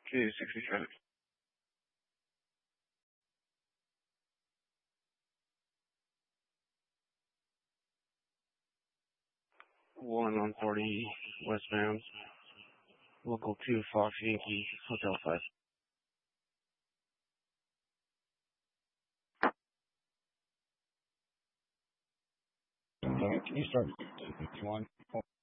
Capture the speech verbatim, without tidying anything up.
two sixty-seven. one on forty westbound. Local two Fox Yankee, Hotel five. Can you start one?